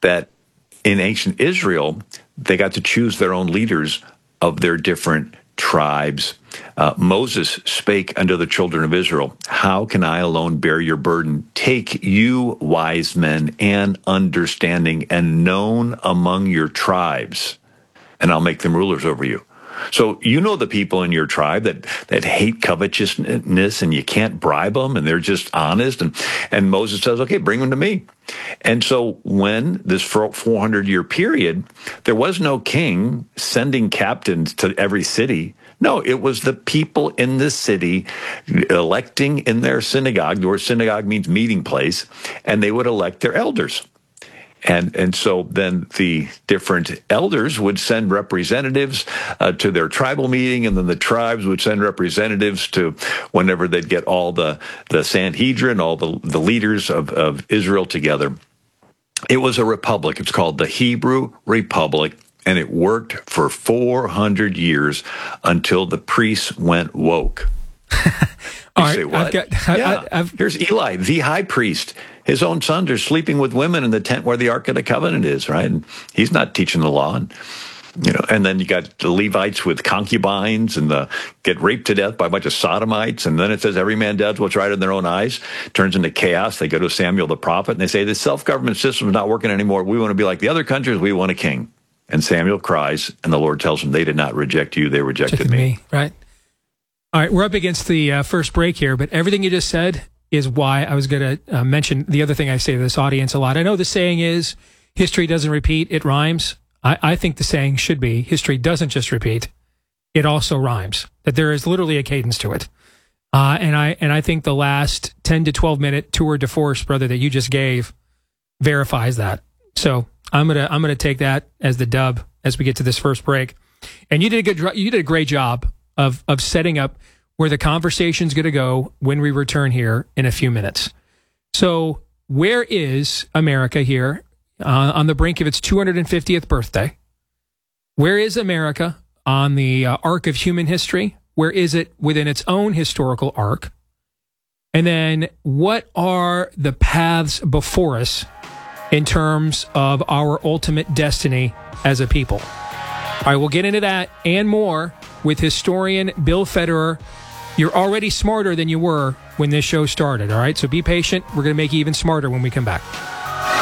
that in ancient Israel, they got to choose their own leaders of their different tribes. Moses spake unto the children of Israel, how can I alone bear your burden? Take you wise men and understanding and known among your tribes, and I'll make them rulers over you. So you know the people in your tribe that hate covetousness and you can't bribe them and they're just honest. And Moses says, okay, bring them to me. And so when this 400-year period, there was no king sending captains to every city. No, it was the people in the city electing in their synagogue. The word synagogue means meeting place, and they would elect their elders. And so then the different elders would send representatives to their tribal meeting, and then the tribes would send representatives to whenever they'd get all the Sanhedrin, all the leaders of Israel together. It was a republic. It's called the Hebrew Republic, and it worked for 400 years until the priests went woke. All right, say, what? Here's Eli, the high priest. His own sons are sleeping with women in the tent where the Ark of the Covenant is, right? And he's not teaching the law. And then you got the Levites with concubines and get raped to death by a bunch of sodomites. And then it says every man does what's right in their own eyes. Turns into chaos. They go to Samuel the prophet and they say, the self-government system is not working anymore. We want to be like the other countries. We want a king. And Samuel cries, and the Lord tells him, they did not reject you. They rejected me. Right. All right, we're up against the first break here, but everything you just said is why I was going to mention the other thing I say to this audience a lot. I know the saying is, history doesn't repeat, it rhymes. I think the saying should be, history doesn't just repeat, it also rhymes. That there is literally a cadence to it. And I think the last 10 to 12 minute tour de force, brother, that you just gave verifies that. So I'm gonna take that as the dub as we get to this first break. And you did a great job of setting up where the conversation's going to go when we return here in a few minutes. So where is America here on the brink of its 250th birthday? Where is America on the arc of human history? Where is it within its own historical arc? And then what are the paths before us in terms of our ultimate destiny as a people? All right, we'll get into that and more with historian Bill Federer. You're already smarter than you were when this show started, all right? So be patient. We're going to make you even smarter when we come back.